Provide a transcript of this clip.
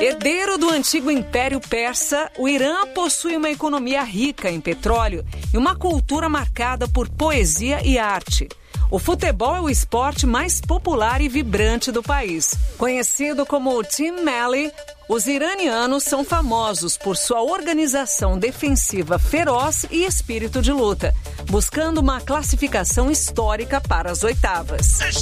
Herdeiro do antigo Império Persa, o Irã possui uma economia rica em petróleo e uma cultura marcada por poesia e arte. O futebol é o esporte mais popular e vibrante do país. Conhecido como o Team Melli, os iranianos são famosos por sua organização defensiva feroz e espírito de luta, buscando uma classificação histórica para as oitavas.